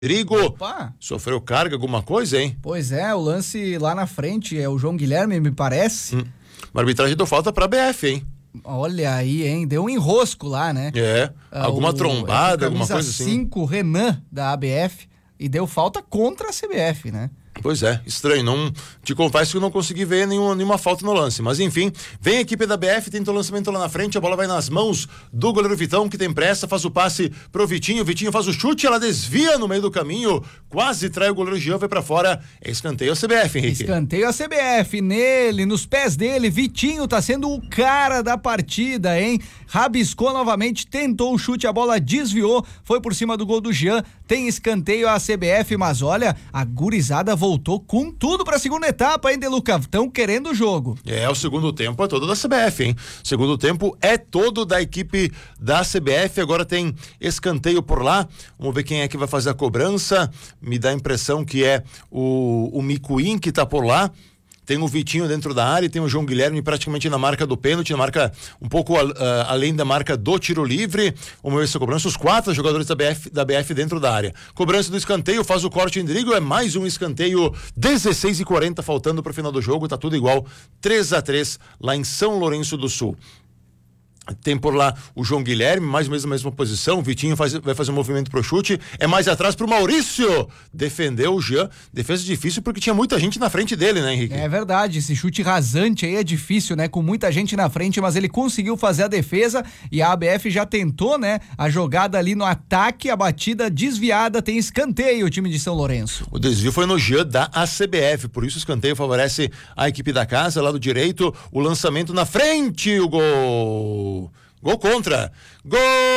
Rodrigo, Opa. Sofreu carga, alguma coisa, hein? Pois é, o lance lá na frente é o João Guilherme, me parece. Uma arbitragem deu falta pra BF, hein? Olha aí, hein? Deu um enrosco lá, né? Alguma trombada, alguma coisa assim. 5 Renan da ABF e deu falta contra a CBF, né? Pois é, estranho, te confesso que eu não consegui ver nenhuma falta no lance, mas enfim, vem a equipe da BF, tenta o lançamento lá na frente, a bola vai nas mãos do goleiro Vitão, que tem pressa, faz o passe pro Vitinho faz o chute, ela desvia no meio do caminho, quase trai o goleiro Jean, vai pra fora, é escanteio a CBF, Henrique. Escanteio a CBF, nele, nos pés dele, Vitinho tá sendo o cara da partida, hein? Rabiscou novamente, tentou o chute, a bola desviou, foi por cima do gol do Jean, tem escanteio a CBF, mas olha, a gurizada voltou com tudo pra segunda etapa, hein, Deluca? Estão querendo o jogo. O segundo tempo é todo da CBF, hein? Segundo tempo é todo da equipe da CBF, agora tem escanteio por lá, vamos ver quem é que vai fazer a cobrança, me dá a impressão que é o Micuim que tá por lá. Tem o Vitinho dentro da área, tem o João Guilherme praticamente na marca do pênalti, na marca um pouco além da marca do tiro livre. Vamos ver essa cobrança, os 4 jogadores da BF dentro da área. Cobrança do escanteio, faz o corte em Rodrigo, é mais um escanteio, 16h40 faltando para o final do jogo, tá tudo igual, 3-3 lá em São Lourenço do Sul. Tem por lá o João Guilherme, mais ou menos na mesma posição, o Vitinho vai fazer um movimento pro chute, é mais atrás pro Maurício, defendeu o Jean, defesa difícil porque tinha muita gente na frente dele, né, Henrique? É verdade, esse chute rasante aí é difícil, né, com muita gente na frente, mas ele conseguiu fazer a defesa e a ABF já tentou, né, a jogada ali no ataque, a batida desviada, tem escanteio o time de São Lourenço. O desvio foi no Jean da ACBF, por isso o escanteio favorece a equipe da casa, lado direito, o lançamento na frente, o Gol contra. Gol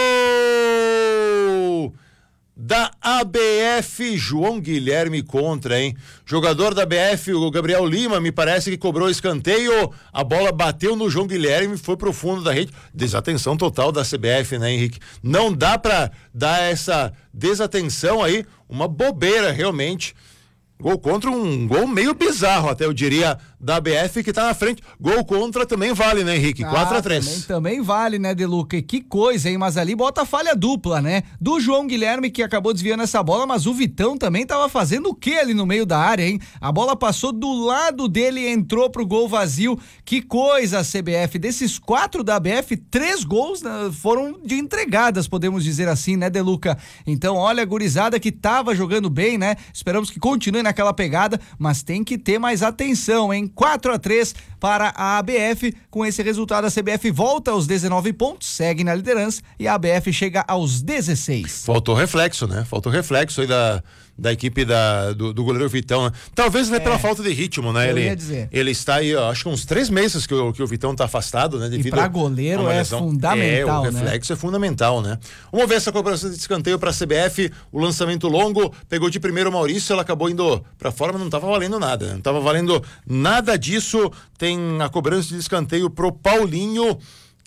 da ABF, João Guilherme contra, hein? Jogador da ABF, o Gabriel Lima, me parece que cobrou escanteio, a bola bateu no João Guilherme, foi pro fundo da rede. Desatenção total da CBF, né, Henrique? Não dá pra dar essa desatenção aí, uma bobeira realmente. Gol contra, um gol meio bizarro, até eu diria, da BF que tá na frente. Gol contra também vale, né, Henrique? 4-3. Também vale, né, Deluca? Que coisa, hein? Mas ali bota a falha dupla, né? Do João Guilherme, que acabou desviando essa bola, mas o Vitão também tava fazendo o que ali no meio da área, hein? A bola passou do lado dele e entrou pro gol vazio. Que coisa, CBF. Desses 4 da BF, 3 gols, né, foram de entregadas, podemos dizer assim, né, Deluca? Então, olha, a gurizada que tava jogando bem, né? Esperamos que continue naquela pegada, mas tem que ter mais atenção, hein? 4-3 para a ABF. Com esse resultado, a CBF volta aos 19 pontos, segue na liderança e a ABF chega aos 16. Faltou reflexo, né? Faltou reflexo aí da equipe do goleiro Vitão, né? Talvez pela falta de ritmo, né? Ele está aí, ó, acho que uns 3 meses que o Vitão tá afastado, né? Devido e pra goleiro é fundamental, o reflexo é fundamental, né? Vamos ver essa cobrança de escanteio pra CBF, o lançamento longo, pegou de primeiro o Maurício, ela acabou indo pra fora, mas não tava valendo nada, né? Não tava valendo nada disso. Tem a cobrança de escanteio pro Paulinho,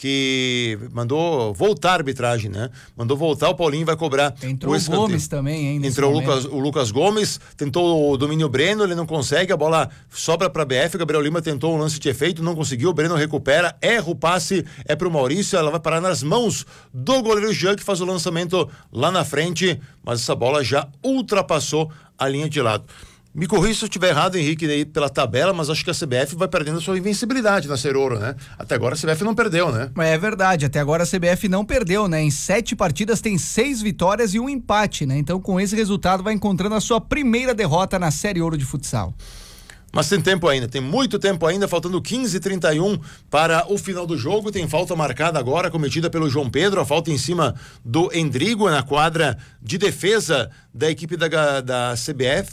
que mandou voltar a arbitragem, né? Mandou voltar, o Paulinho vai cobrar. Entrou o Gomes também, hein? Entrou o Lucas Gomes, tentou o domínio Breno, ele não consegue, a bola sobra pra BF, Gabriel Lima tentou um lance de efeito, não conseguiu, o Breno recupera, erra o passe, é pro Maurício, ela vai parar nas mãos do goleiro Jean, que faz o lançamento lá na frente, mas essa bola já ultrapassou a linha de lado. Me corrija se eu estiver errado, Henrique, daí pela tabela, mas acho que a CBF vai perdendo a sua invencibilidade na Cerouro, né? Até agora a CBF não perdeu, né? É verdade, até agora a CBF não perdeu, né? Em 7 partidas tem 6 vitórias e um empate, né? Então com esse resultado vai encontrando a sua primeira derrota na Série Ouro de Futsal. Mas tem tempo ainda, tem muito tempo ainda, faltando 15h31 para o final do jogo. Tem falta marcada agora, cometida pelo João Pedro, a falta em cima do Endrigo na quadra de defesa da equipe da CBF,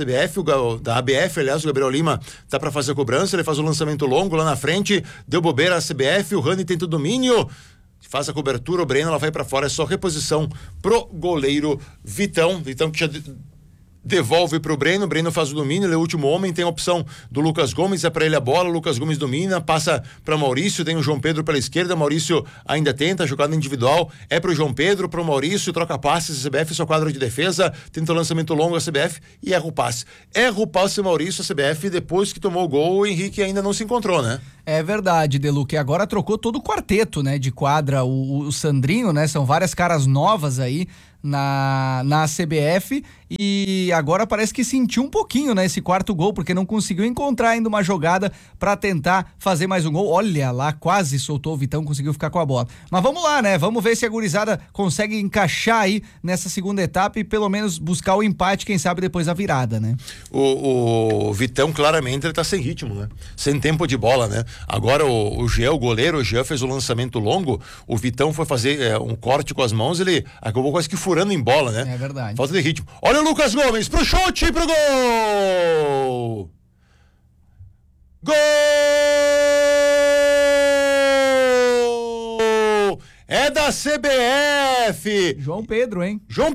da ABF, aliás, o Gabriel Lima tá para fazer a cobrança, ele faz o lançamento longo lá na frente, deu bobeira a CBF, o Rani tenta o domínio, faz a cobertura, o Breno, ela vai para fora, é só reposição pro goleiro Vitão que já devolve pro Breno faz o domínio, ele é o último homem, tem a opção do Lucas Gomes, é pra ele a bola, o Lucas Gomes domina, passa pra Maurício, tem o João Pedro pela esquerda, Maurício ainda tenta, jogada individual, é pro João Pedro, pro Maurício, troca passes, a CBF, sua quadra de defesa, tenta o lançamento longo a CBF e erra o passe. Erra o passe Maurício, a CBF, depois que tomou o gol, o Henrique ainda não se encontrou, né? É verdade, Deluca, e agora trocou todo o quarteto, né, de quadra, o Sandrinho, né, são várias caras novas aí na CBF e agora parece que sentiu um pouquinho, né, esse quarto gol, porque não conseguiu encontrar ainda uma jogada para tentar fazer mais um gol. Olha lá, quase soltou o Vitão, conseguiu ficar com a bola. Mas vamos lá, né? Vamos ver se a gurizada consegue encaixar aí nessa segunda etapa e pelo menos buscar o empate, quem sabe depois a virada, né? O Vitão, claramente, ele tá sem ritmo, né? Sem tempo de bola, né? Agora o Jean, o goleiro, o Jean fez o lançamento longo, o Vitão foi fazer um corte com as mãos, ele acabou quase que furando em bola, né? É verdade. Falta de ritmo. Olha o Lucas Gomes pro chute e pro gol! Gol! É da CBF! João Pedro, hein? João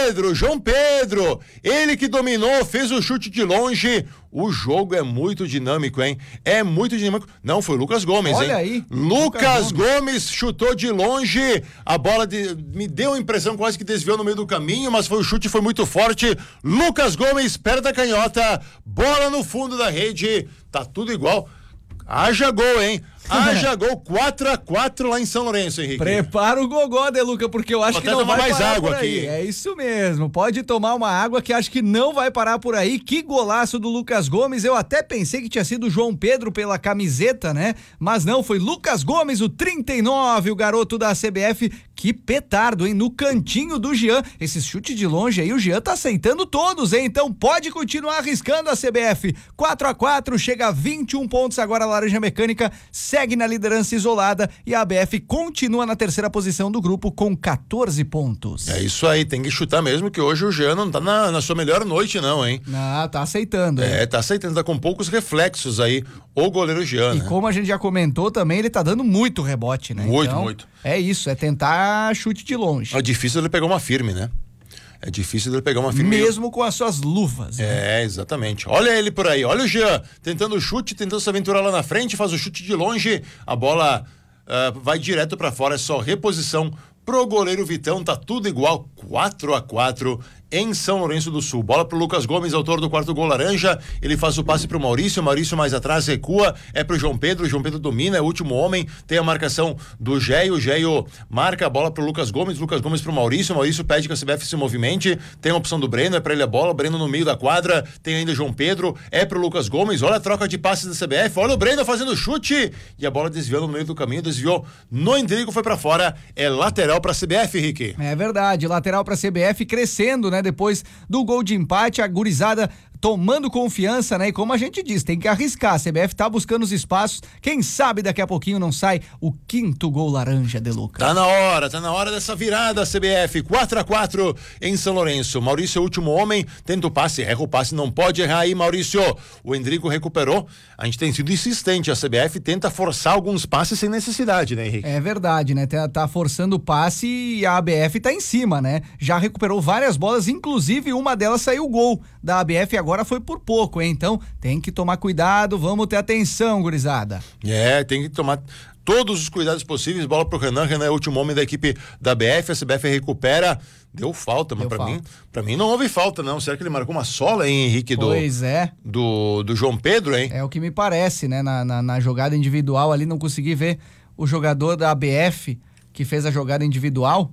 Pedro, ele que dominou, fez o chute de longe. O jogo é muito dinâmico, hein? É muito dinâmico. Não, foi o Lucas Gomes, Olha hein? aí. Lucas Gomes chutou de longe. A bola me deu a impressão quase que desviou no meio do caminho, mas foi o chute, foi muito forte. Lucas Gomes, perto da canhota, bola no fundo da rede. Tá tudo igual. Haja gol, hein? Haja gol, 4-4 lá em São Lourenço, Henrique. Prepara o gogó, Deluca, porque eu acho que não vai mais parar água por aí. aqui. É isso mesmo, pode tomar uma água que acho que não vai parar por aí. Que golaço do Lucas Gomes, eu até pensei que tinha sido o João Pedro pela camiseta, né? Mas não, foi Lucas Gomes, o 39, o garoto da CBF. Que petardo, hein? No cantinho do Jean, esse chute de longe aí, o Jean tá aceitando todos, hein? Então pode continuar arriscando a CBF. 4-4, chega a 21 pontos agora a Laranja Mecânica, segue na liderança isolada e a ABF continua na terceira posição do grupo com 14 pontos. É isso aí, tem que chutar mesmo que hoje o Jean não tá na sua melhor noite não, hein? Ah, tá aceitando. Tá aceitando, tá com poucos reflexos aí, o goleiro Jean, E né? como a gente já comentou também, ele tá dando muito rebote, né? Muito. É isso, é tentar chute de longe. É difícil ele pegar uma firme, né? É difícil ele pegar uma firme. Mesmo com as suas luvas. Né? Exatamente. Olha ele por aí, olha o Jean, tentando o chute, tentando se aventurar lá na frente, faz o chute de longe, a bola vai direto pra fora, é só reposição pro goleiro Vitão, tá tudo igual, 4-4 em São Lourenço do Sul. Bola pro Lucas Gomes, autor do quarto gol laranja, ele faz o passe pro Maurício mais atrás recua, é pro João Pedro domina, é o último homem, tem a marcação do Géio, o Géio marca a bola pro Lucas Gomes pro Maurício pede que a CBF se movimente, tem a opção do Breno, é pra ele a bola, o Breno no meio da quadra, tem ainda João Pedro, é pro Lucas Gomes, olha a troca de passes da CBF, olha o Breno fazendo chute, e a bola desviando no meio do caminho, desviou no Endrigo, foi pra fora, é lateral pra CBF, Rick. É verdade, lateral pra CBF crescendo, né? Depois do gol de empate, a gurizada tomando confiança, né? E como a gente diz, tem que arriscar. A CBF tá buscando os espaços. Quem sabe daqui a pouquinho não sai o quinto gol laranja, Deluca. Tá na hora dessa virada, CBF. 4-4 em São Lourenço. Maurício é o último homem, tenta o passe, erra o passe, não pode errar aí, Maurício. O Endrigo recuperou. A gente tem sido insistente. A CBF tenta forçar alguns passes sem necessidade, né, Henrique? É verdade, né? Tá forçando o passe e a ABF tá em cima, né? Já recuperou várias bolas, inclusive uma delas saiu o gol da ABF, agora foi por pouco, hein? Então tem que tomar cuidado, vamos ter atenção, gurizada. Tem que tomar todos os cuidados possíveis. Bola pro Renan é o último homem da equipe da ABF, a CBF recupera. Deu falta, mas pra mim não houve falta, não. Será que ele marcou uma sola, hein, Henrique? Pois é. Do João Pedro, hein? É o que me parece, né? Na jogada individual ali, não consegui ver o jogador da ABF que fez a jogada individual,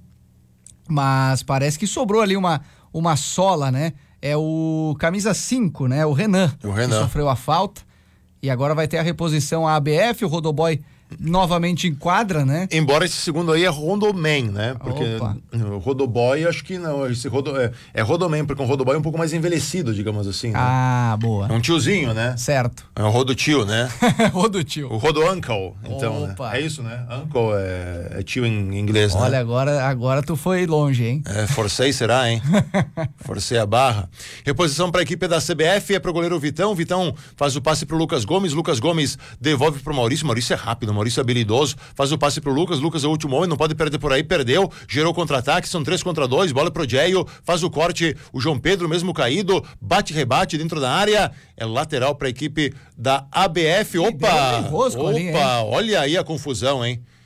mas parece que sobrou ali uma sola, né? É o camisa 5, né? O Renan. Que sofreu a falta e agora vai ter a reposição a ABF, o Rodoboy novamente em quadra, né? Embora esse segundo aí é Rodoman, né? Porque o Rodoboy, acho que não, é Rodoman, porque um Rodoboy é um pouco mais envelhecido, digamos assim, né? Ah, boa. É um tiozinho, né? Certo. É um Rodotio, né? Rodotio. O Rodo-uncle, então, né? É isso, né? Uncle é tio em inglês, Olha, né? agora tu foi longe, hein? Forcei, será, hein? Forcei a barra. Reposição para a equipe da CBF, é pro goleiro Vitão faz o passe pro Lucas Gomes devolve pro Maurício é rápido, Maurício é habilidoso, faz o passe pro Lucas é o último homem, não pode perder por aí, perdeu, gerou contra-ataque, são 3-2, bola pro Géio, faz o corte, o João Pedro mesmo caído, rebate dentro da área, é lateral pra equipe da ABF. Opa, ali, olha aí a confusão, hein?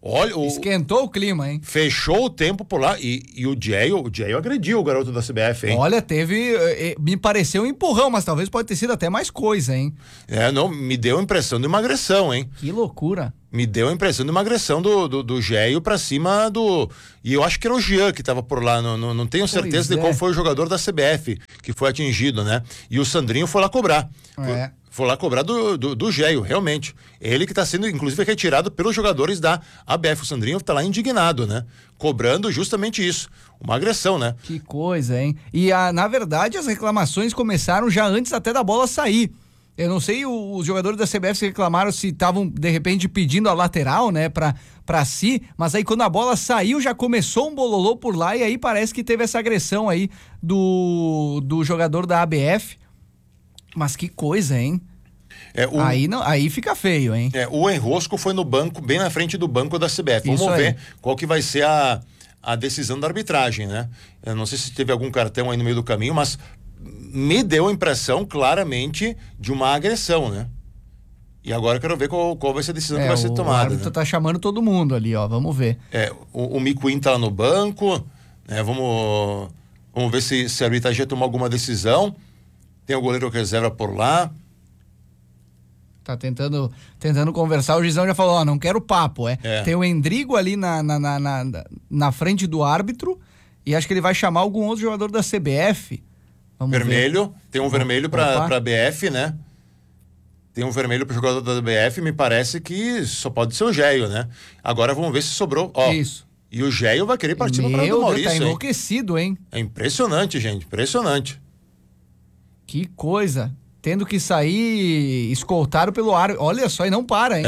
Olha, esquentou o clima, hein? Fechou o tempo por lá e o Jayo agrediu o garoto da CBF, hein? Olha, me pareceu um empurrão, mas talvez pode ter sido até mais coisa, hein? Não, me deu a impressão de uma agressão, hein? Que loucura. Me deu a impressão de uma agressão do Jayo pra cima do... E eu acho que era o Jean que tava por lá, não tenho certeza de qual foi o jogador da CBF que foi atingido, né? E o Sandrinho foi lá cobrar. Foi lá cobrar do Jayo, realmente. Ele que está sendo, inclusive, retirado pelos jogadores da ABF. O Sandrinho está lá indignado, né? Cobrando justamente isso. Uma agressão, né? Que coisa, hein? E, na verdade, as reclamações começaram já antes até da bola sair. Eu não sei os jogadores da CBF se reclamaram se estavam, de repente, pedindo a lateral, né, pra si, mas aí quando a bola saiu já começou um bololô por lá e aí parece que teve essa agressão aí do jogador da ABF. Mas que coisa, hein? Aí fica feio, hein? O Enrosco foi no banco, bem na frente do banco da CBF. Vamos ver qual que vai ser a decisão da arbitragem, né? Eu não sei se teve algum cartão aí no meio do caminho, mas me deu a impressão claramente de uma agressão, né? E agora eu quero ver qual vai ser a decisão que vai ser tomada. O árbitro tá chamando todo mundo ali, ó, vamos ver. O Miquim tá lá no banco, né? Vamos ver se a arbitragem tomou alguma decisão. Tem o goleiro reserva por lá. Tá tentando conversar, o Gizão já falou, não quero papo, Tem o Endrigo ali na frente do árbitro e acho que ele vai chamar algum outro jogador da CBF. Vamos vermelho, ver. Tem um vermelho pra BF, né? Tem um vermelho pro jogador da BF, me parece que só pode ser o Jayo, né? Agora vamos ver se sobrou, Isso. E o Jayo vai querer partir no prato do Maurício, tá enlouquecido, hein? É impressionante, gente, impressionante. Que coisa. Tendo que sair escoltado pelo árbitro. Olha só, e não para, hein?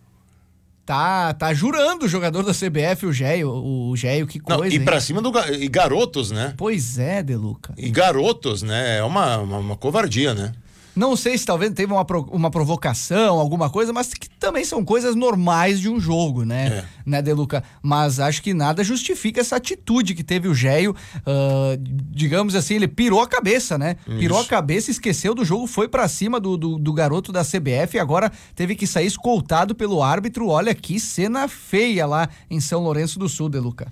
Tá jurando o jogador da CBF, o Jayo, que coisa. Não, e pra cima e garotos, né? Pois é, Deluca. E garotos, né? É uma covardia, né? Não sei se talvez teve uma provocação, alguma coisa, mas que também são coisas normais de um jogo, né? Né, Deluca? Mas acho que nada justifica essa atitude que teve o Jayo. Digamos assim, ele pirou a cabeça, né? Isso. Pirou a cabeça, esqueceu do jogo, foi pra cima do garoto da CBF e agora teve que sair escoltado pelo árbitro. Olha que cena feia lá em São Lourenço do Sul, Deluca.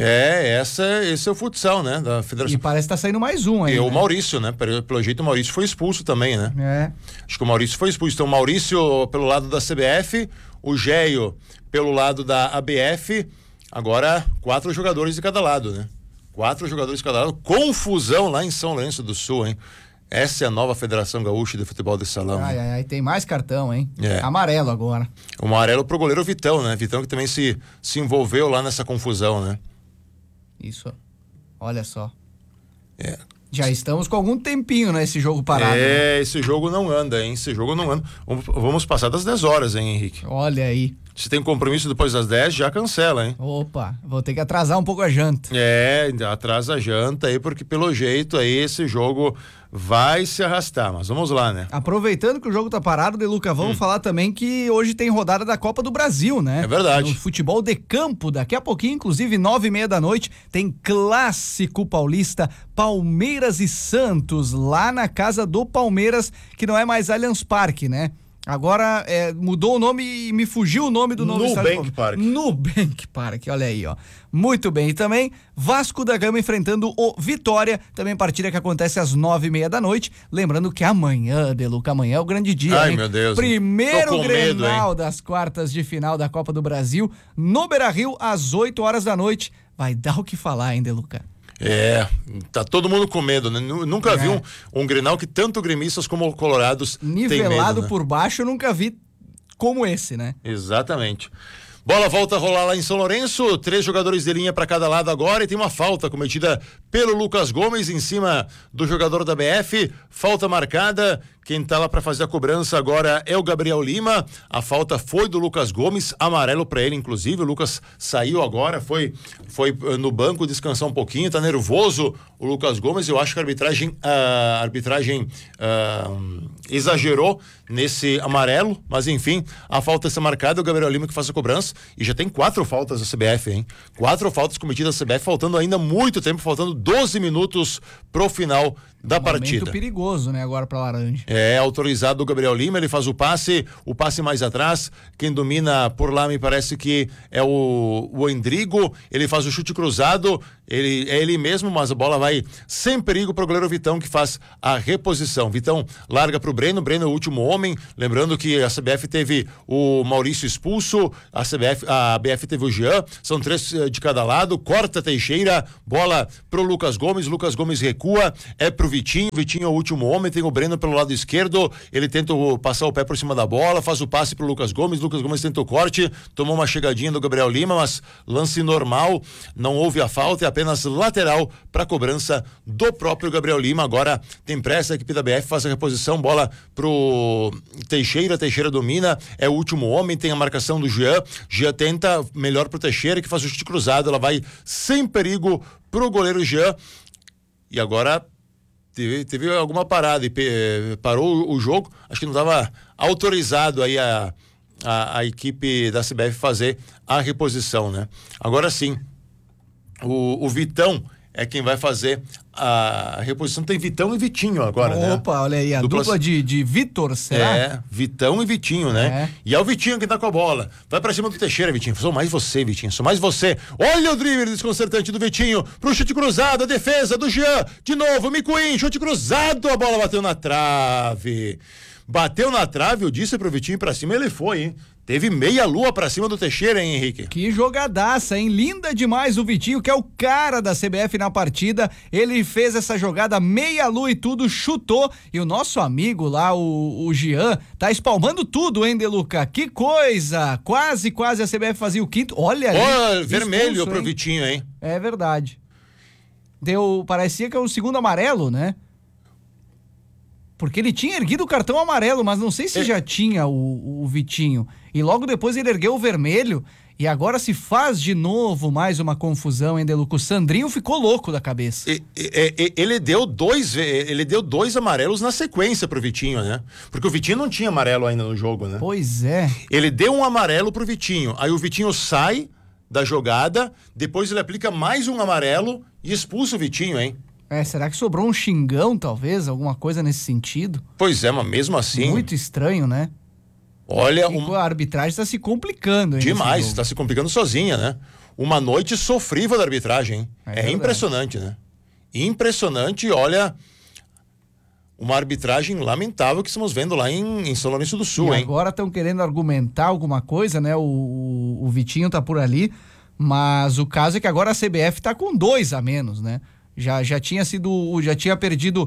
Esse é o futsal, né? Da Federação. E parece que tá saindo mais um aí. E o Maurício, né? Pelo jeito o Maurício foi expulso também, né? Acho que o Maurício foi expulso. Então, o Maurício pelo lado da CBF, o Jayo pelo lado da ABF. Agora, 4 jogadores de cada lado, né? 4 jogadores de cada lado. Confusão lá em São Lourenço do Sul, hein? Essa é a nova Federação Gaúcha de Futebol de Salão. Tem mais cartão, hein? Amarelo agora. O amarelo pro goleiro Vitão, né? Vitão que também se envolveu lá nessa confusão, né? Isso. Olha só. Já estamos com algum tempinho, né? Esse jogo parado. Né? Esse jogo não anda, hein? Esse jogo não anda. Vamos passar das 10 horas, hein, Henrique? Olha aí. Se tem compromisso depois das 10, já cancela, hein? Opa, vou ter que atrasar um pouco a janta. Atrasa a janta aí, porque pelo jeito aí esse jogo vai se arrastar, mas vamos lá, né? Aproveitando que o jogo tá parado, Deluca, vamos falar também que hoje tem rodada da Copa do Brasil, né? É verdade. No futebol de campo, daqui a pouquinho, inclusive 9:30 da noite, tem Clássico Paulista, Palmeiras e Santos, lá na casa do Palmeiras, que não é mais Allianz Parque, né? Agora mudou o nome e me fugiu o nome do novo estádio. Nubank Park. Nubank Park, olha aí, ó. Muito bem. E também Vasco da Gama enfrentando o Vitória, também partida que acontece às 9:30 da noite. Lembrando que amanhã, Deluca, amanhã é o grande dia. Ai, meu Deus. Primeiro Grenal das quartas de final da Copa do Brasil, no Beira-Rio, às 8 horas da noite. Vai dar o que falar, hein, Deluca? Tá todo mundo com medo, né? Nunca vi um Grenal que tanto gremistas como colorados nivelado tem medo, né? Por baixo, eu nunca vi como esse, né? Exatamente. Bola volta a rolar lá em São Lourenço, 3 jogadores de linha para cada lado agora e tem uma falta cometida pelo Lucas Gomes em cima do jogador da BF, falta marcada. Quem tá lá para fazer a cobrança agora é o Gabriel Lima. A falta foi do Lucas Gomes, amarelo para ele, inclusive. O Lucas saiu agora, foi no banco descansar um pouquinho, tá nervoso o Lucas Gomes. Eu acho que a arbitragem exagerou nesse amarelo, mas enfim, a falta está marcada, o Gabriel Lima que faz a cobrança e já tem 4 faltas da CBF, hein? 4 faltas cometidas da CBF, faltando ainda muito tempo, faltando 12 minutos pro final da Momento partida. perigoso, né, agora para laranja. É autorizado o Gabriel Lima, ele faz o passe mais atrás, quem domina por lá me parece que é o Endrigo, ele faz o chute cruzado, é ele mesmo, mas a bola vai sem perigo para o goleiro Vitão, que faz a reposição. Vitão larga para o Breno é o último homem, lembrando que a CBF teve o Maurício expulso, a BF teve o Jean, são 3 de cada lado, corta Teixeira, bola pro Lucas Gomes recua, é pro Vitinho é o último homem, tem o Breno pelo lado esquerdo, ele tenta passar o pé por cima da bola, faz o passe pro Lucas Gomes tenta o corte, tomou uma chegadinha do Gabriel Lima, mas lance normal, não houve a falta, é apenas lateral para cobrança do próprio Gabriel Lima. Agora tem pressa, a equipe da BF faz a reposição, bola pro Teixeira domina, é o último homem, tem a marcação do Jean tenta melhor pro Teixeira, que faz o chute cruzado, ela vai sem perigo pro goleiro Jean, e agora teve alguma parada e parou o jogo, acho que não estava autorizado aí a equipe da CBF fazer a reposição, né? Agora sim, o Vitão é quem vai fazer a reposição. Tem Vitão e Vitinho agora, né? Opa, olha aí, a dupla de Vitor, será? É, Vitão e Vitinho, né? E é o Vitinho que tá com a bola. Vai pra cima do Teixeira, Vitinho. Sou mais você, Vitinho. Sou mais você. Olha o drible desconcertante do Vitinho pro chute cruzado, a defesa do Jean. De novo, Micuim, chute cruzado, a bola bateu na trave. Bateu na trave, eu disse pro Vitinho ir pra cima, ele foi, hein? Teve meia lua pra cima do Teixeira, hein, Henrique? Que jogadaça, hein? Linda demais o Vitinho, que é o cara da CBF na partida. Ele fez essa jogada meia lua e tudo, chutou. E o nosso amigo lá, o Jean, tá espalmando tudo, hein, Deluca? Que coisa! Quase a CBF fazia o quinto. Olha ali. Vermelho expulso, pro hein? Vitinho, hein? É verdade. Parecia que é o segundo amarelo, né? Porque ele tinha erguido o cartão amarelo, mas não sei se já tinha o Vitinho. E logo depois ele ergueu o vermelho. E agora se faz de novo mais uma confusão, hein, Deluca? O Sandrinho ficou louco da cabeça. Ele deu dois amarelos na sequência pro Vitinho, né? Porque o Vitinho não tinha amarelo ainda no jogo, né? Pois é. Ele deu um amarelo pro Vitinho. Aí o Vitinho sai da jogada, depois ele aplica mais um amarelo e expulsa o Vitinho, hein? Será que sobrou um xingão, talvez? Alguma coisa nesse sentido? Pois é, mas mesmo assim... Muito estranho, né? Olha... A arbitragem está se complicando, hein? Demais, está se complicando sozinha, né? Uma noite sofrível da arbitragem, hein? É impressionante, né? Impressionante, olha... Uma arbitragem lamentável que estamos vendo lá em São Lourenço do Sul, hein? Agora estão querendo argumentar alguma coisa, né? O Vitinho tá por ali, mas o caso é que agora a CBF tá com 2 a menos, né? Já tinha perdido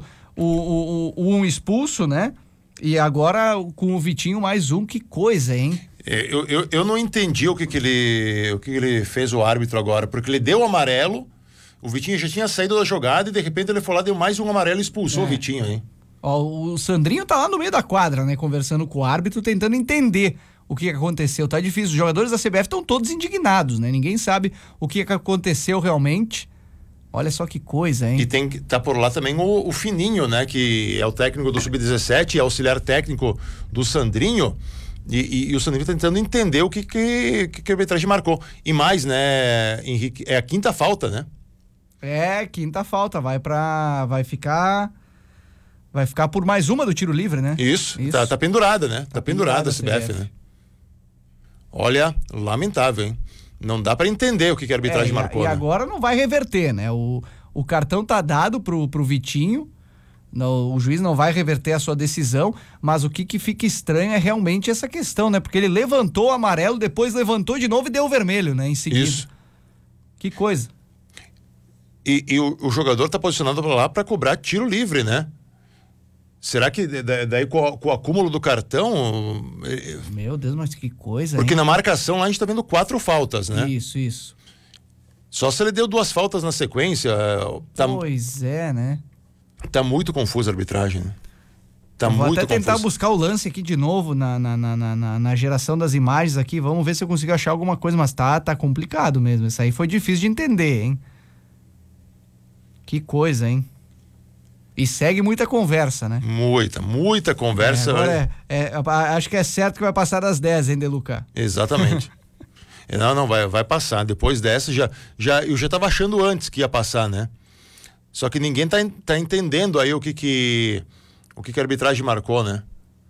um expulso, né? E agora com o Vitinho mais um, que coisa, hein? Eu não entendi o que ele fez, o árbitro agora, porque ele deu o amarelo, o Vitinho já tinha saído da jogada e de repente ele foi lá, deu mais um amarelo e expulsou o Vitinho, hein? Ó, o Sandrinho tá lá no meio da quadra, né? Conversando com o árbitro, tentando entender o que aconteceu. Tá difícil, os jogadores da CBF estão todos indignados, né? Ninguém sabe o que aconteceu realmente. Olha só que coisa, hein? E tá por lá também o Fininho, né? Que é o técnico do Sub-17 e auxiliar técnico do Sandrinho. E o Sandrinho tá tentando entender o que a arbitragem marcou. E mais, né, Henrique? É a 5ª falta, né? É, 5ª falta. Vai ficar por mais uma do tiro livre, né? Isso. Tá pendurada, né? Tá pendurada a CBF, né? Olha, lamentável, hein? Não dá pra entender o que a arbitragem marcou. E né? agora não vai reverter, né? O cartão tá dado pro Vitinho, o juiz não vai reverter a sua decisão, mas o que fica estranho é realmente essa questão, né? Porque ele levantou o amarelo, depois levantou de novo e deu o vermelho, né? Em seguida. Isso. Que coisa. E o jogador tá posicionado pra lá pra cobrar tiro livre, né? Será que daí com o acúmulo do cartão... Meu Deus, mas que coisa, Porque hein? na marcação lá a gente tá vendo 4 faltas, né? Isso. Só se ele deu 2 faltas na sequência... Pois é, né? Tá muito confusa a arbitragem, né? Vou até tentar buscar o lance aqui de novo na geração das imagens aqui. Vamos ver se eu consigo achar alguma coisa, mas tá complicado mesmo. Isso aí foi difícil de entender, hein? Que coisa, hein? E segue muita conversa, né? Muita conversa. Agora acho que é certo que vai passar das 10, hein, Deluca? Exatamente. Não, vai passar. Depois dessa, eu já tava achando antes que ia passar, né? Só que ninguém tá entendendo aí o que a arbitragem marcou, né?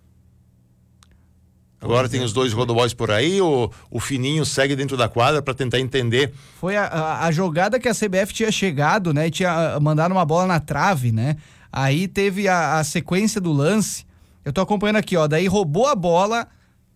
Agora tem os dois rodoboys por aí, o Fininho segue dentro da quadra para tentar entender. Foi a jogada que a CBF tinha chegado, né? E tinha mandado uma bola na trave, né? Aí teve a sequência do lance. Eu tô acompanhando aqui, ó. Daí roubou a bola.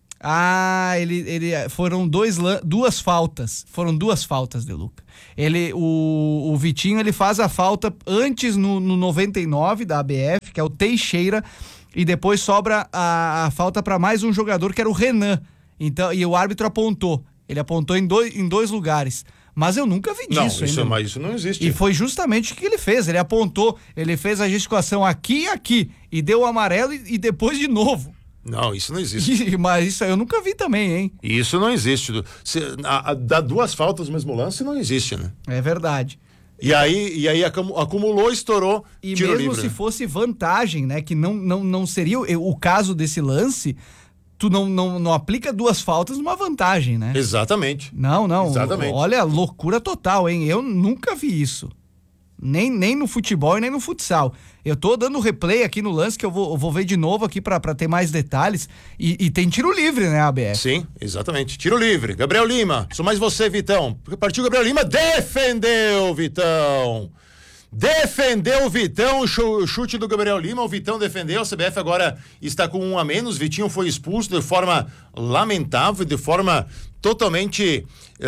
Foram duas faltas. Foram duas faltas, De Luca. O Vitinho, ele faz a falta antes no 99 da ABF, que é o Teixeira. E depois sobra a falta para mais um jogador, que era o Renan. Então, e o árbitro apontou. Ele apontou em dois lugares. Mas eu nunca vi disso. Mas isso não existe. E foi justamente o que ele fez. Ele apontou, ele fez a gesticulação aqui e aqui. E deu o amarelo e depois de novo. Não, isso não existe. Mas isso aí eu nunca vi também, hein? Isso não existe. Dar duas faltas no mesmo lance não existe, né? É verdade. E aí acumulou, estourou, e tiro mesmo livre, se fosse vantagem, né, que não seria o caso desse lance, tu não aplica duas faltas numa vantagem, né? Exatamente. Não. Exatamente. Olha, loucura total, hein? Eu nunca vi isso. Nem no futebol e nem no futsal. Eu tô dando replay aqui no lance, que eu vou ver de novo aqui pra ter mais detalhes. E tem tiro livre, né, ABF? Sim, exatamente. Tiro livre. Gabriel Lima, sou mais você, Vitão. Partiu Gabriel Lima, defendeu, Vitão. Defendeu o Vitão, o chute do Gabriel Lima, o Vitão defendeu, a CBF agora está com 1 a menos, Vitinho foi expulso de forma lamentável, de forma totalmente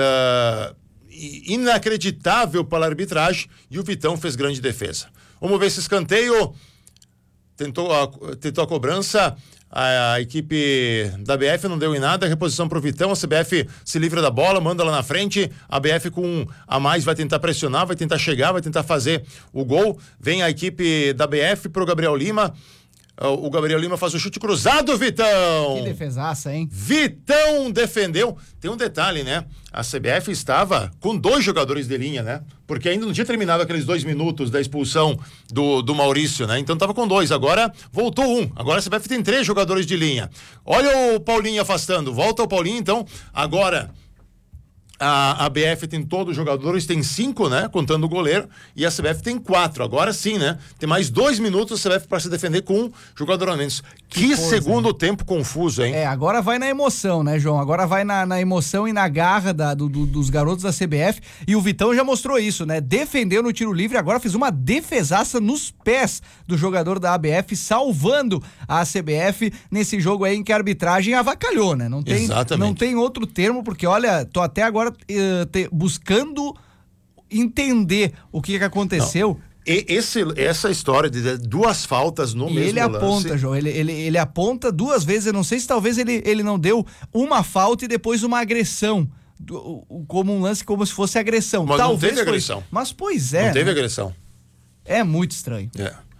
inacreditável pela arbitragem, e o Vitão fez grande defesa. Vamos ver esse escanteio, tentou a cobrança, a equipe da BF não deu em nada, reposição pro Vitão, a CBF se livra da bola, manda lá na frente, a BF com 1 a mais vai tentar pressionar, vai tentar chegar, vai tentar fazer o gol, vem a equipe da BF pro Gabriel Lima, o Gabriel Lima faz o chute cruzado, Vitão! Que defesaça, hein? Vitão defendeu. Tem um detalhe, né? A CBF estava com 2 jogadores de linha, né? Porque ainda não tinha terminado aqueles 2 minutos da expulsão do Maurício, né? Então estava com 2, agora voltou 1. Agora a CBF tem 3 jogadores de linha. Olha o Paulinho afastando, volta o Paulinho, então, agora... A BF tem todos os jogadores, tem 5, né? Contando o goleiro, e a CBF tem 4. Agora sim, né? Tem mais 2 minutos a CBF para se defender com 1 jogador a menos. Que segundo tempo confuso, hein? Agora vai na emoção, né, João? Agora vai na emoção e na garra dos garotos da CBF. E o Vitão já mostrou isso, né? Defendeu no tiro livre, agora fez uma defesaça nos pés do jogador da ABF, salvando a CBF nesse jogo aí em que a arbitragem avacalhou, né? Não tem outro termo, porque olha, tô até agora buscando entender o que aconteceu. Essa história de 2 faltas no mesmo lance... Ele aponta, João, ele aponta 2 vezes, eu não sei se talvez ele não deu uma falta e depois uma agressão, como um lance, como se fosse agressão. Mas talvez não teve agressão. Mas pois é. Não teve né? agressão. É muito estranho.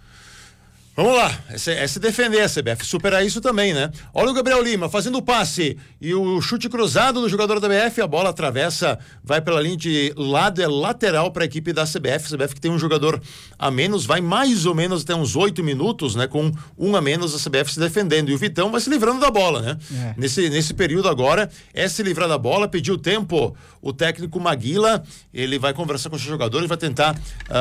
Vamos lá, é se defender a CBF, superar isso também, né? Olha o Gabriel Lima fazendo o passe e o chute cruzado do jogador da BF, a bola atravessa, vai pela linha de lado, é lateral para a equipe da CBF que tem um jogador a menos, vai mais ou menos até uns 8 minutos, né? Com 1 a menos, a CBF se defendendo, e o Vitão vai se livrando da bola, né? Nesse período agora, se livrar da bola, pediu tempo, o técnico Maguila, ele vai conversar com os jogadores, vai tentar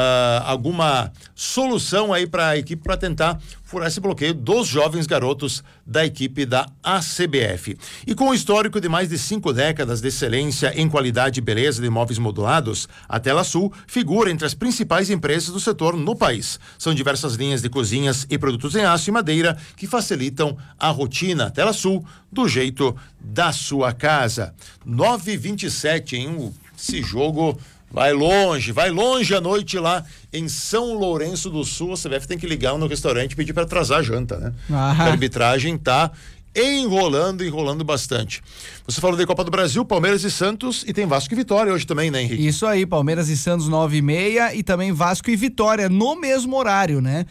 alguma solução aí para a equipe, para tentar furar esse bloqueio dos jovens garotos da equipe da ACBF. E com o histórico de mais de 5 décadas de excelência em qualidade e beleza de imóveis modulados, a Tela Sul figura entre as principais empresas do setor no país. São diversas linhas de cozinhas e produtos em aço e madeira que facilitam a rotina. Tela Sul, do jeito da sua casa. 9h27, hein? Esse jogo... Vai longe à noite lá em São Lourenço do Sul. A CBF tem que ligar no restaurante e pedir para atrasar a janta, né? A arbitragem tá enrolando bastante. Você falou de Copa do Brasil, Palmeiras e Santos, e tem Vasco e Vitória hoje também, né, Henrique? Isso aí, Palmeiras e Santos 9h30 e também Vasco e Vitória no mesmo horário, né?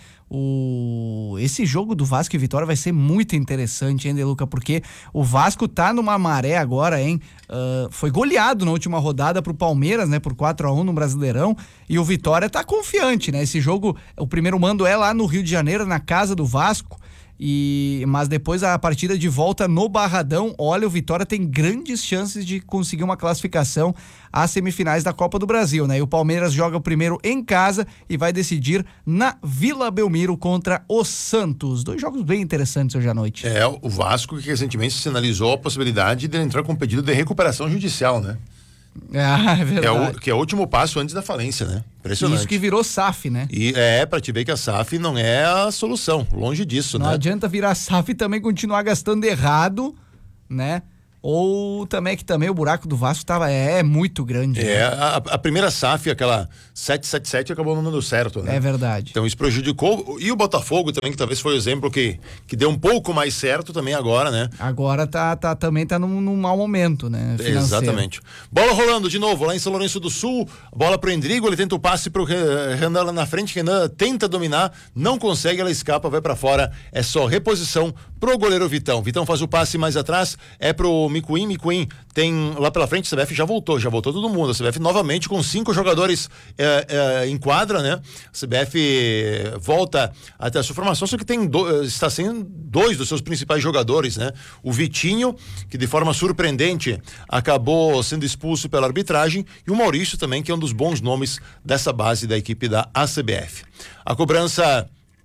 Esse jogo do Vasco e Vitória vai ser muito interessante, hein, De Luca? Porque o Vasco tá numa maré agora, hein? Foi goleado na última rodada pro Palmeiras, né? Por 4-1 no Brasileirão, e o Vitória tá confiante, né? Esse jogo, o primeiro mando é lá no Rio de Janeiro, na casa do Vasco, Mas depois a partida de volta no Barradão, olha, o Vitória tem grandes chances de conseguir uma classificação às semifinais da Copa do Brasil, né? E o Palmeiras joga o primeiro em casa e vai decidir na Vila Belmiro contra o Santos. 2 jogos bem interessantes hoje à noite. O Vasco que recentemente sinalizou a possibilidade de entrar com um pedido de recuperação judicial, né? É verdade. Que é o último passo antes da falência, né? Impressionante. Isso que virou SAF, né? E pra te ver que a SAF não é a solução, longe disso, não né? Não adianta virar SAF e também continuar gastando errado, né? Ou também que também o buraco do Vasco é muito grande. Né? A primeira SAF, aquela 777, acabou não dando certo, né? É verdade. Então isso prejudicou. E o Botafogo também, que talvez foi o exemplo que deu um pouco mais certo também agora, né? Agora também tá num mau momento, né? Financeiro. Exatamente. Bola rolando de novo lá em São Lourenço do Sul, bola pro Endrigo, ele tenta o passe pro Renan lá na frente, Renan tenta dominar, não consegue, ela escapa, vai pra fora, é só reposição pro goleiro Vitão. Vitão faz o passe mais atrás, é pro Micuim tem lá pela frente, a CBF já voltou todo mundo, a CBF novamente com 5 jogadores em quadra, né? A CBF volta até a sua formação, só que está sem 2 dos seus principais jogadores, né? O Vitinho, que de forma surpreendente acabou sendo expulso pela arbitragem, e o Maurício também, que é um dos bons nomes dessa base da equipe da ACBF. A cobrança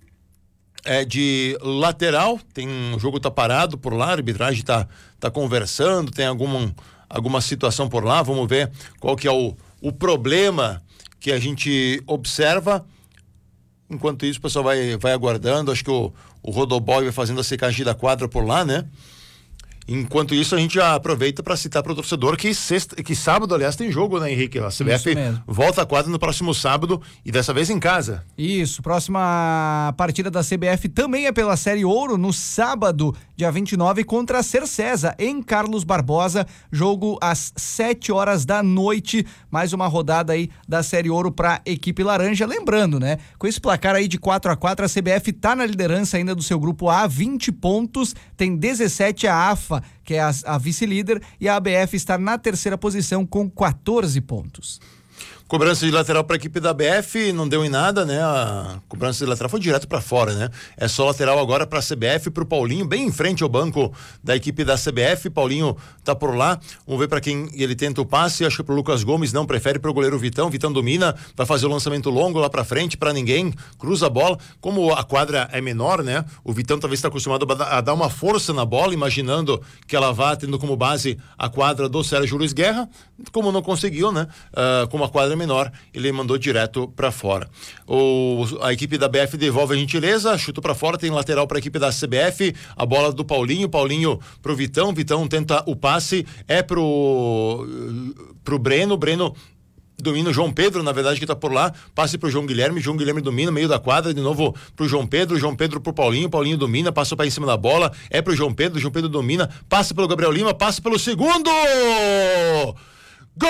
de lateral, o jogo tá parado por lá, a arbitragem tá conversando, tem alguma situação por lá, vamos ver qual que é o problema que a gente observa. Enquanto isso, o pessoal vai aguardando, acho que o Rodoboy vai fazendo a secagem da quadra por lá, né? Enquanto isso, a gente já aproveita para citar para o torcedor que sábado, aliás, tem jogo, né, Henrique? A CBF volta à quadra no próximo sábado e dessa vez em casa. Isso, próxima partida da CBF também é pela Série Ouro, no sábado, dia 29, contra a Cercesa, em Carlos Barbosa, jogo às 7h da noite, mais uma rodada aí da Série Ouro para equipe laranja. Lembrando, né, com esse placar aí de 4-4, a CBF tá na liderança ainda do seu grupo A, 20 pontos, tem 17 a AFA, que é a vice-líder, e a ABF está na 3ª posição com 14 pontos. Cobrança de lateral para a equipe da BF, não deu em nada, né? A cobrança de lateral foi direto para fora, né? É só lateral agora para a CBF, para o Paulinho, bem em frente ao banco da equipe da CBF. Paulinho tá por lá. Vamos ver para quem ele tenta o passe. Acho que pro Lucas Gomes, não, prefere pro goleiro Vitão. Vitão domina, vai fazer o lançamento longo lá para frente, para ninguém, cruza a bola. Como a quadra é menor, né? O Vitão talvez está acostumado a dar uma força na bola, imaginando que ela vá tendo como base a quadra do Sérgio Luiz Guerra. Como não conseguiu, né? Como a quadra menor, ele mandou direto para fora. A equipe da BF devolve a gentileza, chuta para fora, tem lateral para a equipe da CBF, a bola do Paulinho pro Vitão tenta o passe, pro Breno domina o João Pedro, na verdade, que tá por lá, passe pro João Guilherme domina, meio da quadra, de novo pro João Pedro pro Paulinho domina, passa para em cima da bola, pro João Pedro domina, passa pelo Gabriel Lima, passa pelo segundo! Gol!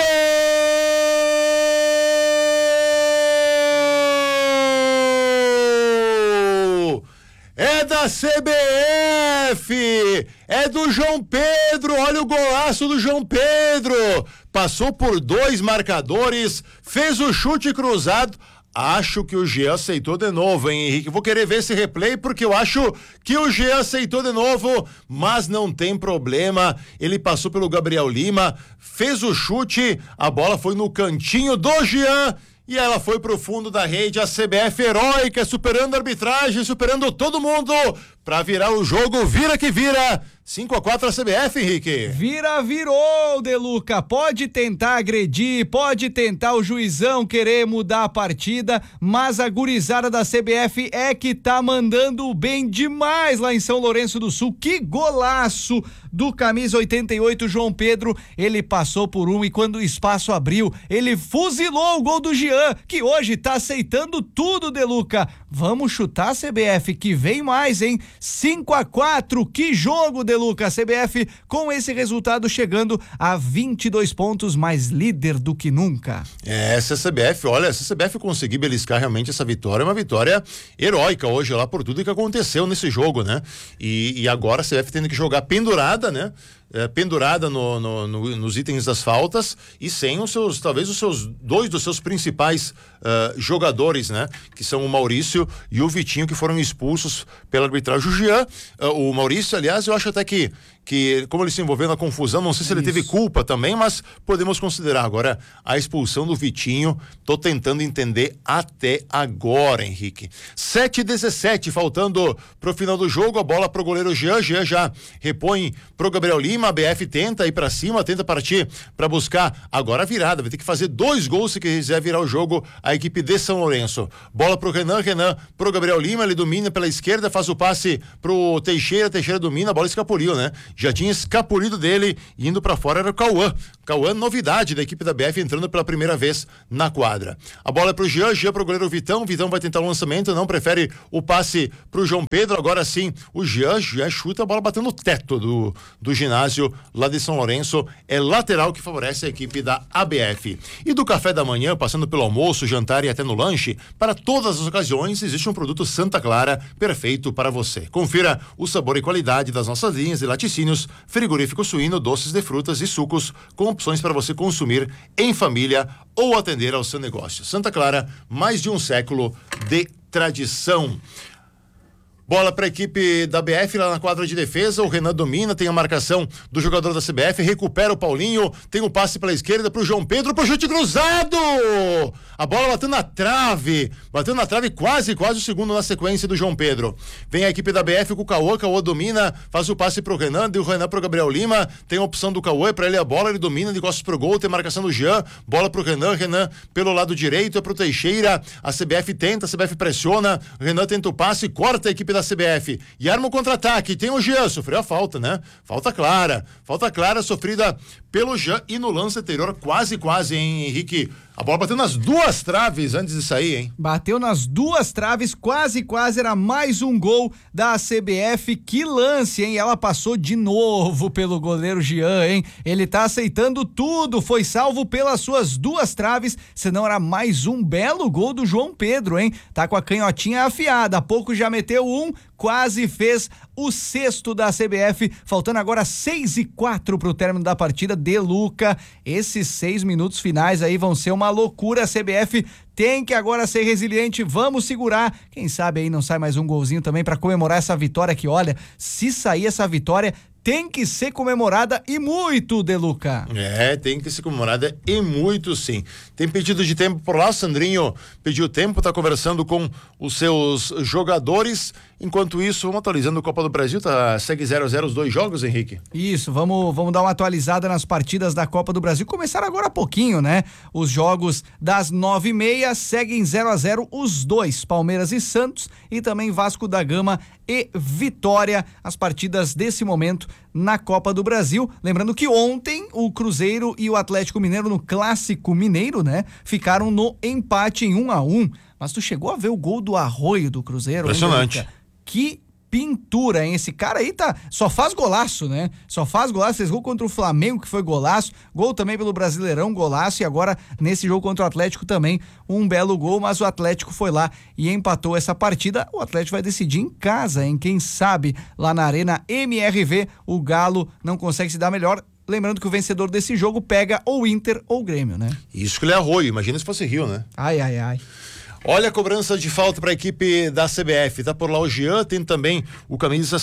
É da CBF! É do João Pedro! Olha o golaço do João Pedro! Passou por 2 marcadores, fez o chute cruzado. Acho que o Jean aceitou de novo, hein, Henrique? Vou querer ver esse replay porque eu acho que o Jean aceitou de novo, mas não tem problema. Ele passou pelo Gabriel Lima, fez o chute, a bola foi no cantinho do Jean e ela foi pro fundo da rede. A CBF heróica, superando a arbitragem, superando todo mundo pra virar o jogo. Vira que vira. 5-4 a CBF, Henrique. Virou, Deluca. Pode tentar agredir, pode tentar o juizão querer mudar a partida, mas a gurizada da CBF é que tá mandando bem demais lá em São Lourenço do Sul. Que golaço do camisa 88, João Pedro. Ele passou por um e quando o espaço abriu, ele fuzilou o gol do Jean, que hoje tá aceitando tudo, Deluca. Vamos chutar a CBF, que vem mais, hein? 5-4, que jogo, Deluca. A CBF com esse resultado chegando a 22 pontos, mais líder do que nunca. Se a CBF conseguir beliscar realmente essa vitória, é uma vitória heróica hoje lá por tudo que aconteceu nesse jogo, né? E agora a CBF tendo que jogar pendurada, né? pendurada nos itens das faltas e sem talvez dois dos seus principais jogadores, né? Que são o Maurício e o Vitinho, que foram expulsos pela arbitragem. O Jean, o Maurício, aliás, eu acho até que como ele se envolveu na confusão, não sei se ele teve culpa também, mas podemos considerar. Agora, a expulsão do Vitinho, tô tentando entender até agora, Henrique. 7:17, faltando pro final do jogo, a bola pro goleiro Jean já repõe pro Gabriel Lima, a BF tenta ir pra cima, tenta partir pra buscar agora a virada, vai ter que fazer 2 gols se quiser virar o jogo, a equipe de São Lourenço. Bola pro Renan pro Gabriel Lima, ele domina pela esquerda, faz o passe pro Teixeira domina, a bola escapuliu, né? Já tinha escapulido dele, e indo pra fora era o Cauã, novidade da equipe da BF, entrando pela primeira vez na quadra. A bola é pro Jean pro goleiro Vitão vai tentar o lançamento, não prefere o passe pro João Pedro, agora sim o Jean chuta a bola batendo no teto do ginásio lá de São Lourenço, é lateral que favorece a equipe da ABF. E do café da manhã, passando pelo almoço, jantar e até no lanche, para todas as ocasiões existe um produto Santa Clara perfeito para você. Confira o sabor e qualidade das nossas linhas de laticínios, frigorífico suíno, doces de frutas e sucos, com opções para você consumir em família ou atender ao seu negócio. Santa Clara, mais de um século de tradição. Bola para a equipe da BF lá na quadra de defesa, o Renan domina, tem a marcação do jogador da CBF, recupera o Paulinho, tem um passe pela esquerda pro João Pedro, pro chute cruzado! A bola bateu na trave quase o segundo na sequência do João Pedro. Vem a equipe da BF com o Cauã domina, faz o passe pro Renan, deu o Renan pro Gabriel Lima, tem a opção do Cauã, para ele a bola, ele domina, de costas pro gol, tem marcação do Jean, bola pro Renan pelo lado direito, é pro Teixeira, a CBF pressiona, o Renan tenta o passe, corta a equipe da CBF e arma o contra-ataque, tem o Jean, sofreu a falta, né? Falta clara sofrida pelo Jean, e no lance anterior quase, hein, Henrique? A bola bateu nas 2 traves antes de sair, hein? Bateu nas 2 traves, quase, era mais um gol da CBF. Que lance, hein? Ela passou de novo pelo goleiro Jean, hein? Ele tá aceitando tudo, foi salvo pelas suas 2 traves, senão era mais um belo gol do João Pedro, hein? Tá com a canhotinha afiada, há pouco já meteu um, quase fez o 6º da CBF, faltando agora 6:04 pro término da partida. De Luca, esses 6 minutos finais aí vão ser uma loucura. A CBF tem que agora ser resiliente, vamos segurar, quem sabe aí não sai mais um golzinho também para comemorar essa vitória, que olha, se sair essa vitória tem que ser comemorada e muito, De Luca. Tem que ser comemorada e muito, sim. Tem pedido de tempo por lá, Sandrinho pediu tempo, tá conversando com os seus jogadores. Enquanto isso, vamos atualizando o Copa do Brasil, segue 0-0 os 2 jogos, Henrique? Isso, vamos dar uma atualizada nas partidas da Copa do Brasil. Começaram agora há pouquinho, né? Os jogos das 9:30 seguem 0-0 os 2, Palmeiras e Santos, e também Vasco da Gama e Vitória, as partidas desse momento na Copa do Brasil. Lembrando que ontem o Cruzeiro e o Atlético Mineiro no Clássico Mineiro, né? Ficaram no empate em 1-1. Mas tu chegou a ver o gol do Arroio do Cruzeiro? Impressionante. Hein, que pintura, hein? Esse cara aí só faz golaço, né? Só faz golaço, fez gol contra o Flamengo, que foi golaço, gol também pelo Brasileirão, golaço, e agora nesse jogo contra o Atlético também um belo gol, mas o Atlético foi lá e empatou essa partida. O Atlético vai decidir em casa, hein? Quem sabe lá na Arena MRV o Galo não consegue se dar melhor. Lembrando que o vencedor desse jogo pega ou Inter ou Grêmio, né? Isso que ele é Arroio, imagina se fosse Rio, né? Ai. Olha a cobrança de falta para a equipe da CBF, tá por lá o Jean, tem também o camisa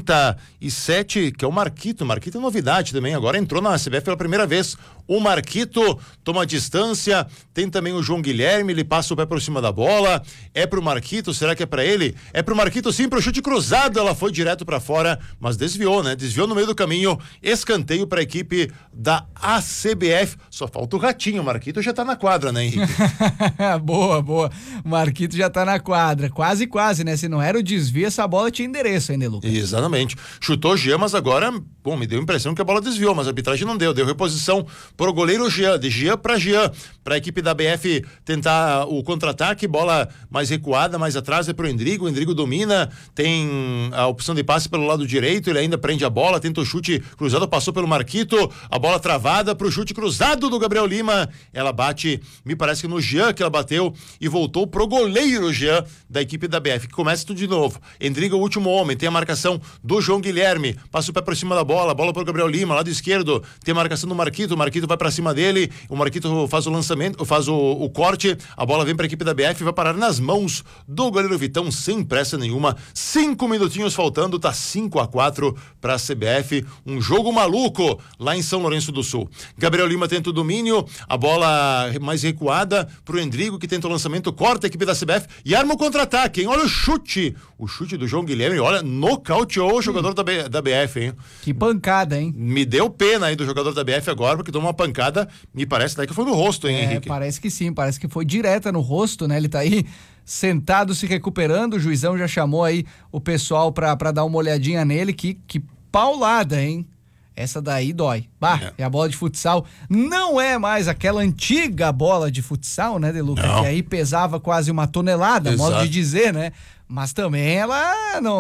77, que é o Marquito é novidade também, agora entrou na CBF pela primeira vez, o Marquito toma distância, tem também o João Guilherme, ele passa o pé por cima da bola, é pro Marquito, será que é para ele? É pro Marquito sim, pro chute cruzado, ela foi direto para fora, mas desviou, né? Desviou no meio do caminho, escanteio para a equipe da ACBF, só falta o Ratinho, o Marquito já tá na quadra, né, Henrique? Boa. Marquito já tá na quadra, quase, né? Se não era o desvio, essa bola tinha endereço ainda, Lucas. Exatamente. Chutou Jean, mas agora, me deu a impressão que a bola desviou, mas a arbitragem não deu reposição pro goleiro Jean, de Jean para Jean, para a equipe da BF tentar o contra-ataque, bola mais recuada, mais atrás é pro Endrigo, o Endrigo domina, tem a opção de passe pelo lado direito, ele ainda prende a bola, tenta o chute cruzado, passou pelo Marquito, a bola travada pro chute cruzado do Gabriel Lima, ela bate, me parece que no Jean que ela bateu e voltou pro goleiro Jean da equipe da BF, que começa tudo de novo. Endrigo, o último homem, tem a marcação do João Guilherme, passa o pé por cima da bola pro Gabriel Lima, lado esquerdo, tem a marcação do Marquito, o Marquito vai pra cima dele, o Marquito faz o lançamento, faz o corte, a bola vem pra equipe da BF e vai parar nas mãos do goleiro Vitão, sem pressa nenhuma, 5 minutinhos faltando, tá 5-4 pra CBF, um jogo maluco lá em São Lourenço do Sul. Gabriel Lima tenta o domínio, a bola mais recuada pro Endrigo, que tenta o lançamento, corta a equipe da CBF e arma o contra-ataque, hein? Olha o chute do João Guilherme, olha, nocauteou o jogador da BF, hein? Que pancada, hein? Me deu pena aí do jogador da BF agora, porque tomou uma pancada, me parece daí que foi no rosto, hein, Henrique? Parece que sim, parece que foi direta no rosto, né? Ele tá aí sentado se recuperando, o juizão já chamou aí o pessoal pra dar uma olhadinha nele, que paulada, hein? Essa daí dói. É a bola de futsal. Não é mais aquela antiga bola de futsal, né, Deluca? Que aí pesava quase 1 tonelada, modo de dizer, né? Mas também ela não